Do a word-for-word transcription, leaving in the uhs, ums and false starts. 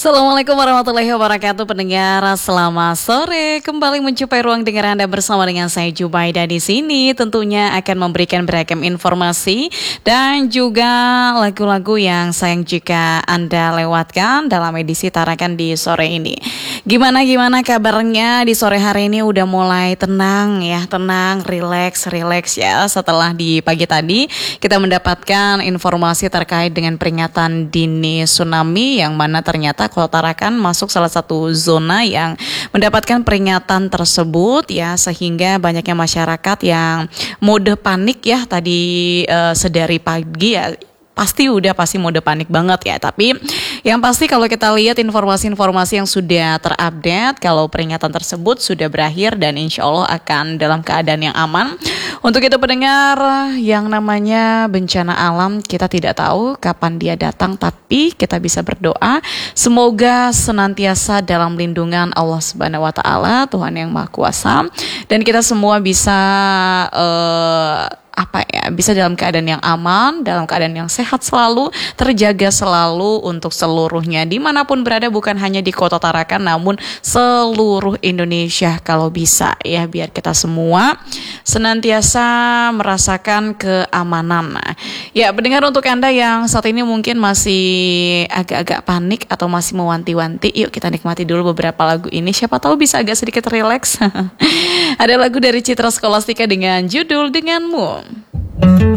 Assalamualaikum warahmatullahi wabarakatuh. Pendengar, selamat sore. Kembali mencapai ruang dengar Anda bersama dengan saya Jubaida di sini. Tentunya akan memberikan beragam informasi dan juga lagu-lagu yang sayang jika Anda lewatkan dalam edisi Tarakan di sore ini. Gimana-gimana kabarnya di sore hari ini? Udah mulai tenang ya, tenang, relax, relax ya. Setelah di pagi tadi kita mendapatkan informasi terkait dengan peringatan dini tsunami yang mana ternyata Kota Tarakan masuk salah satu zona yang mendapatkan peringatan tersebut ya, sehingga banyaknya masyarakat yang mode panik ya tadi uh, sedari pagi ya. Pasti udah pasti mode panik banget ya. Tapi yang pasti kalau kita lihat informasi-informasi yang sudah terupdate, kalau peringatan tersebut sudah berakhir dan insya Allah akan dalam keadaan yang aman. Untuk itu pendengar, yang namanya bencana alam kita tidak tahu kapan dia datang, tapi kita bisa berdoa semoga senantiasa dalam lindungan Allah Subhanahu Wa Taala, Tuhan yang Maha Kuasa, dan kita semua bisa uh, apa ya, bisa dalam keadaan yang aman, dalam keadaan yang sehat selalu, terjaga selalu untuk seluruhnya dimanapun berada, bukan hanya di Kota Tarakan namun seluruh Indonesia kalau bisa ya, biar kita semua senantiasa merasakan keamanan. Nah, ya pendengar, untuk Anda yang saat ini mungkin masih agak-agak panik atau masih mewanti-wanti, yuk kita nikmati dulu beberapa lagu ini, siapa tahu bisa agak sedikit rileks. Ada lagu dari Citra Scholastika dengan judul Denganmu.